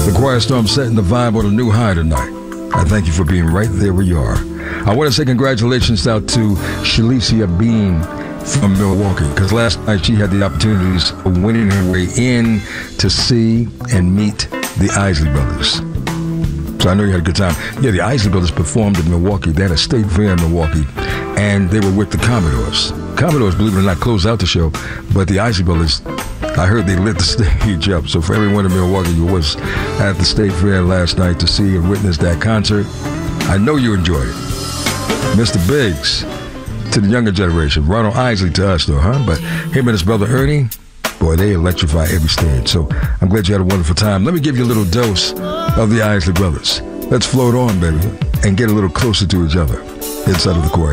The Quiet Storm setting the vibe on a new high tonight. I thank you for being right there where you are. I want to say congratulations out to Shalicia Bean from Milwaukee, because last night she had the opportunities of winning her way in to see and meet the Isley Brothers. So I know you had a good time. Yeah, the Isley Brothers performed in Milwaukee. They had a state fair in Milwaukee, and they were with the Commodores. Commodores, believe it or not, closed out the show, but the Isley Brothers, I heard they lit the stage up. So for everyone in Milwaukee who was at the state fair last night to see and witness that concert, I know you enjoyed it. Mr. Biggs to the younger generation. Ronald Isley to us, though, huh? But him and his brother Ernie, boy, they electrify every stage. So I'm glad you had a wonderful time. Let me give you a little dose of the Isley Brothers. Let's float on, baby, and get a little closer to each other inside of the Quiet